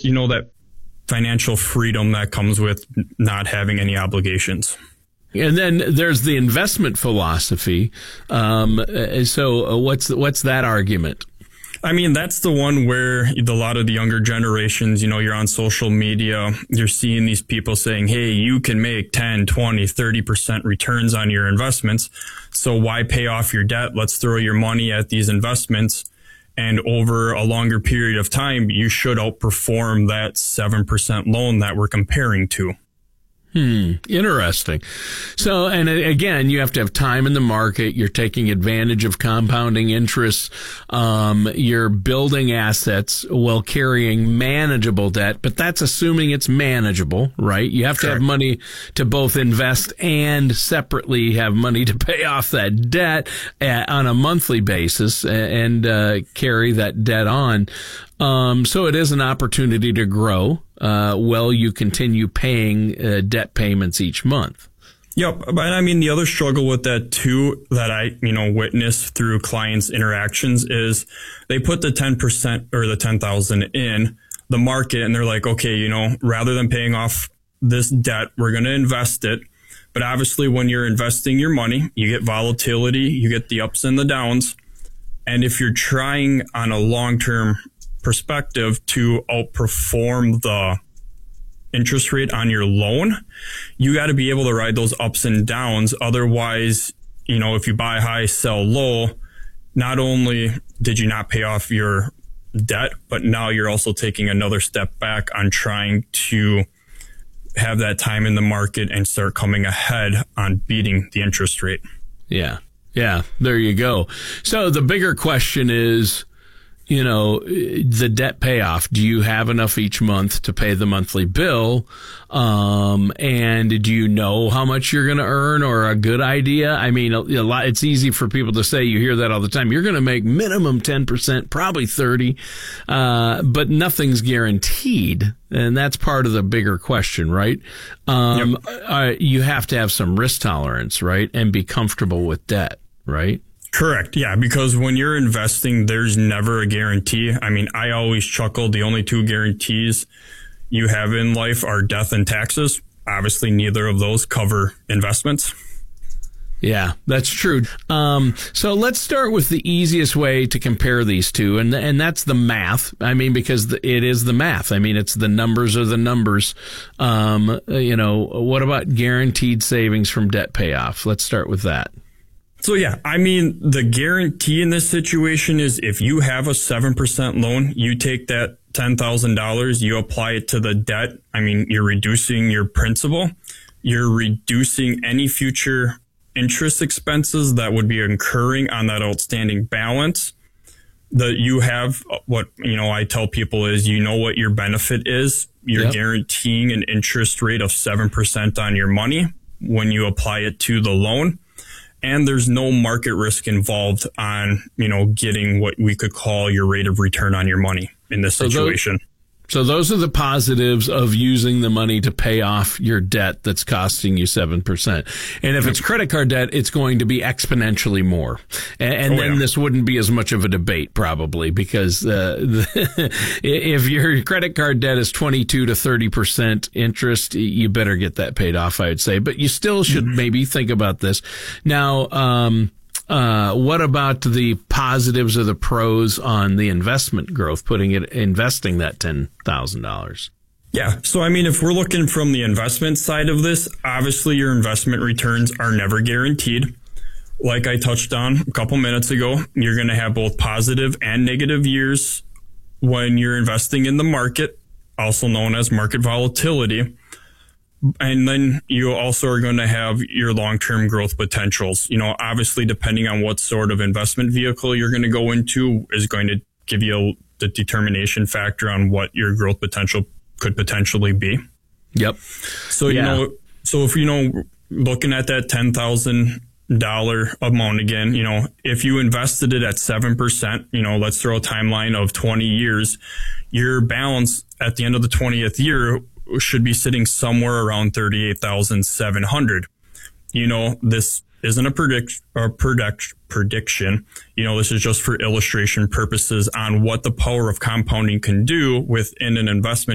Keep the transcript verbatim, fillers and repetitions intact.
you know, that financial freedom that comes with not having any obligations. And then there's the investment philosophy. Um, so what's what's that argument? I mean, that's the one where a lot of the younger generations, you know, you're on social media, you're seeing these people saying, hey, you can make ten, twenty, thirty percent returns on your investments. So why pay off your debt? Let's throw your money at these investments. And over a longer period of time, you should outperform that seven percent loan that we're comparing to. Hmm. Interesting. So, and again, you have to have time in the market. You're taking advantage of compounding interest. Um, you're building assets while carrying manageable debt, but that's assuming it's manageable, right? You have to have money to both invest and separately have money to pay off that debt on a monthly basis and uh, carry that debt on. Um, so it is an opportunity to grow, uh, while you continue paying, uh, debt payments each month. Yep. But I mean, the other struggle with that too, that I, you know, witness through clients' interactions is they put the ten percent or the ten thousand in the market and they're like, okay, you know, rather than paying off this debt, we're going to invest it. But obviously when you're investing your money, you get volatility, you get the ups and the downs. And if you're trying on a long-term perspective to outperform the interest rate on your loan, you got to be able to ride those ups and downs. Otherwise, you know, if you buy high, sell low, not only did you not pay off your debt, but now you're also taking another step back on trying to have that time in the market and start coming ahead on beating the interest rate. Yeah. Yeah. There you go. So the bigger question is, you know, the debt payoff. Do you have enough each month to pay the monthly bill? Um, and do you know how much you're going to earn, or a good idea? I mean, a, a lot, it's easy for people to say, you hear that all the time. You're going to make minimum ten percent, probably thirty, uh, but nothing's guaranteed. And that's part of the bigger question, right? Um, yep. uh, you have to have some risk tolerance, right? And be comfortable with debt, right? Correct. Yeah. Because when you're investing, there's never a guarantee. I mean, I always chuckle. The only two guarantees you have in life are death and taxes. Obviously, neither of those cover investments. Yeah, that's true. Um, so let's start with the easiest way to compare these two, and and that's the math. I mean, because the, it is the math. I mean, it's the numbers are the numbers. Um, you know, what about guaranteed savings from debt payoff? Let's start with that. So yeah, I mean, the guarantee in this situation is if you have a seven percent loan, you take that ten thousand dollars, you apply it to the debt. I mean, you're reducing your principal. You're reducing any future interest expenses that would be incurring on that outstanding balance. That you have what, you know, I tell people is, you know what your benefit is. You're yep. guaranteeing an interest rate of seven percent on your money when you apply it to the loan. And there's no market risk involved on, you know, getting what we could call your rate of return on your money in this so situation. Those, so those are the positives of using the money to pay off your debt that's costing you seven percent. And if it's credit card debt, it's going to be exponentially more. And, and oh, then yeah. this wouldn't be as much of a debate probably, because uh, the, if your credit card debt is twenty-two to thirty percent interest, you better get that paid off, I would say. But you still should mm-hmm. maybe think about this. Now, um, Uh, what about the positives or the pros on the investment growth, putting it, investing that ten thousand dollars? Yeah. So, I mean, if we're looking from the investment side of this, obviously your investment returns are never guaranteed. Like I touched on a couple minutes ago, you're going to have both positive and negative years when you're investing in the market, also known as market volatility. And then you also are going to have your long-term growth potentials. You know, obviously, depending on what sort of investment vehicle you're going to go into is going to give you a, the determination factor on what your growth potential could potentially be. Yep. So, you yeah. know, so if, you know, looking at that ten thousand dollars amount again, you know, if you invested it at seven percent, you know, let's throw a timeline of twenty years, your balance at the end of the twentieth year should be sitting somewhere around thirty-eight thousand seven hundred. You know, this isn't a predict or predict prediction. You know, this is just for illustration purposes on what the power of compounding can do within an investment